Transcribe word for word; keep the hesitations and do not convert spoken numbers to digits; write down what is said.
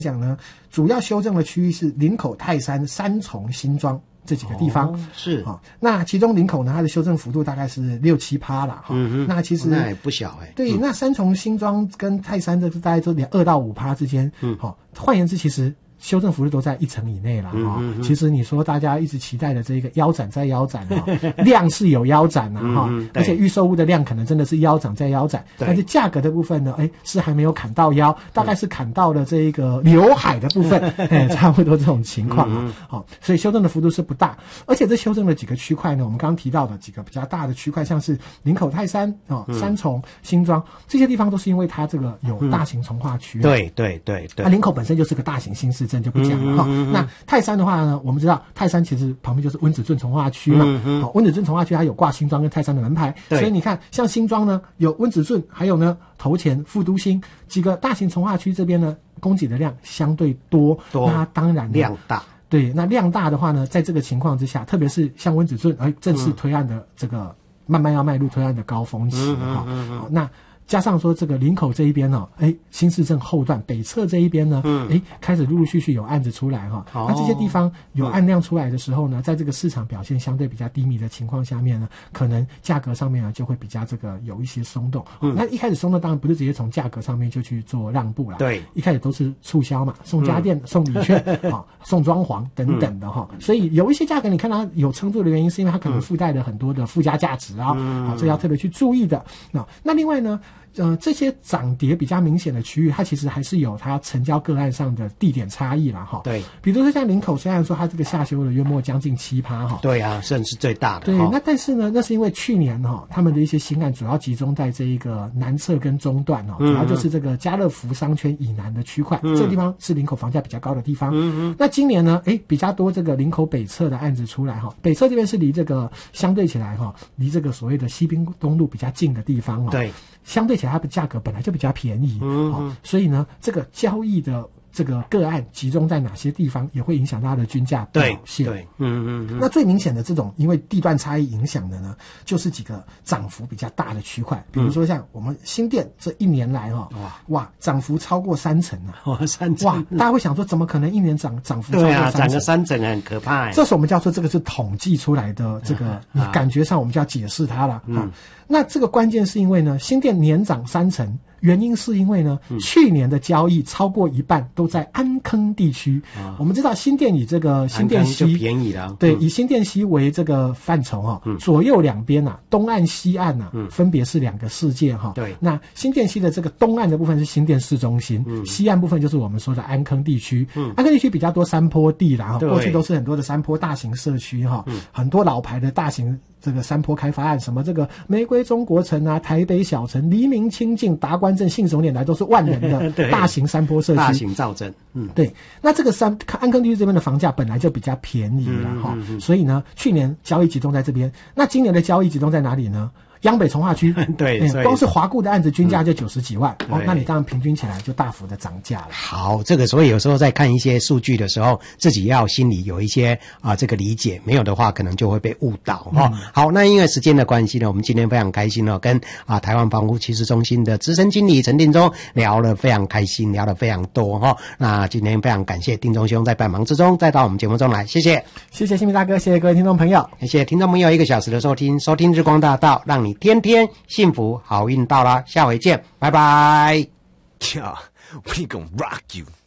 讲呢，主要修正的区域是林口、泰山、三重、新庄这几个地方。 哦、是啊、哦，那其中林口呢，它的修正幅度大概是六七趴啦。哈、哦，嗯那其实、 哦、那也不小哎、欸。 对， 嗯、 那三重、新庄跟泰山这大概都两二到五趴之间。嗯，好、哦，换言之，其实修正幅度都在一成以内了哈、嗯嗯嗯。其实你说大家一直期待的这个腰斩再腰斩哈，量是有腰斩啊哈、嗯，而且预售屋的量可能真的是腰斩再腰斩，但是价格的部分呢，哎是还没有砍到腰，大概是砍到了这个刘海的部分，哎差不多这种情况啊。好、嗯，所以修正的幅度是不大，而且这修正的几个区块呢，我们刚刚提到的几个比较大的区块，像是林口、泰山啊、哦、三重、新庄这些地方，都是因为它这个有大型重划区、啊嗯。对对对对， 那、啊、林口本身就是个大型新市镇，就不讲了哈。嗯嗯嗯那泰山的话呢，我们知道泰山其实旁边就是温子圳重划区嘛，好、嗯，温子圳重划区它有挂新庄跟泰山的门牌，所以你看，像新庄呢有温子圳，还有呢头前、副都心几个大型重划区这边呢，供给的量相对多， 多那当然量大。 对，那量大的话呢，在这个情况之下，特别是像温子圳，哎，正式推案的这个、嗯、慢慢要迈入推案的高峰期哈、嗯嗯嗯，那。加上说这个林口这一边呢，哎，新市镇后段北侧这一边呢，嗯，哎，开始陆陆续续有案子出来哈。那、哦、这些地方有案量出来的时候呢，在这个市场表现相对比较低迷的情况下面呢，可能价格上面呢就会比较这个有一些松动。嗯，那一开始松动当然不是直接从价格上面就去做让步啦， 对， 一开始都是促销嘛，送家电、嗯、送礼券啊、送装潢等等的哈、嗯。所以有一些价格你看它有撑住的原因，是因为它可能附带了很多的附加价值啊，嗯、啊，这要特别去注意的。那那另外呢？呃，这些涨跌比较明显的区域，它其实还是有它成交个案上的地点差异啦，哈。 对， 比如说像林口，虽然说它这个下修了约莫将近七趴哈。 对啊，甚至最大的。 对，那但是呢，那是因为去年哈，他们的一些新案主要集中在这一个南侧跟中段哦、嗯，主要就是这个家乐福商圈以南的区块，嗯、这个地方是林口房价比较高的地方。嗯嗯。那今年呢，哎，比较多这个林口北侧的案子出来哈，北侧这边是离这个相对起来哈，离这个所谓的西滨东路比较近的地方哦。 对。 相对起来，它的价格本来就比较便宜，嗯、哦，所以呢，这个交易的这个个案集中在哪些地方，也会影响它的均价表现。 对，对嗯嗯嗯。 那最明显的这种因为地段差异影响的呢，就是几个涨幅比较大的区块，比如说像我们新店这一年来哈、哦，哇哇，涨幅超过三成啊！ 哇，三成！ 哇，大家会想说，怎么可能一年涨涨幅超过三成？ 对啊， 涨个三成很可怕。 这是我们叫做这个是统计出来的这个， 啊、 你感觉上我们就要解释它了。 嗯、 啊，那这个关键是因为呢，新店年涨三成。原因是因为呢、嗯，去年的交易超过一半都在安坑地区。啊、我们知道新店以这个新店溪便宜了， 对， 嗯、 以新店溪为这个范畴哈、嗯，左右两边啊，东岸西岸啊，嗯、分别是两个世界哈。 对， 那新店溪的这个东岸的部分是新店市中心，嗯、西岸部分就是我们说的安坑地区。嗯、安坑地区比较多山坡地啦，过去都是很多的山坡大型社区哈、嗯，很多老牌的大型。这个山坡开发案，什么这个玫瑰中国城啊、台北小城、黎明清境、达官镇信手拈来，都是万人的大型山坡社区、 大型造镇。嗯， 对。那这个山安坑地区这边的房价本来就比较便宜了哈、嗯嗯嗯，所以呢，去年交易集中在这边。那今年的交易集中在哪里呢？央北重划区， 对、 欸，光是华固的案子均价就九十几万、嗯哦，那你当然平均起来就大幅的涨价了。 好，这个所以有时候在看一些数据的时候，自己要心里有一些啊、呃、这个理解，没有的话可能就会被误导哈、嗯哦。好，那因为时间的关系呢，我们今天非常开心哦，跟啊台湾房屋趋势中心的资深经理陈定中聊了非常开心，聊了非常多哈、哦。那今天非常感谢定中兄在百忙之中再到我们节目中来，谢谢， 谢谢新民大哥，谢谢各位听众朋友， 谢谢听众朋友一个小时的收听，收听日光大道，让你天天幸福好运到啦，下回见，拜拜。 Yeah, we gon' rock you.